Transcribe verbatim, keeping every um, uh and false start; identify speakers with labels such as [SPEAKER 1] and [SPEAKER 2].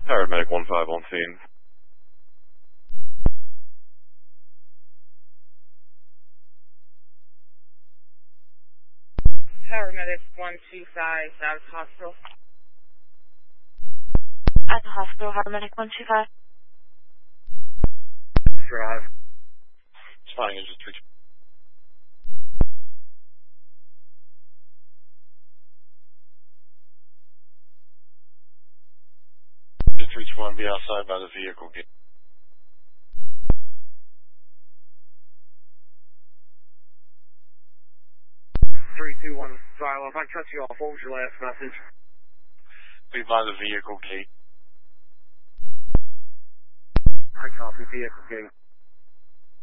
[SPEAKER 1] Paramedic one five on scene.
[SPEAKER 2] Paramedic one two five, out of hospital.
[SPEAKER 3] At the hospital, paramedic one two five.
[SPEAKER 1] Drive. Spotting engine three. three two one, be outside by the vehicle gate.
[SPEAKER 4] three two one, Silo, if I cut you off, what was your last message?
[SPEAKER 1] Be by the vehicle gate.
[SPEAKER 4] I copy vehicle gate.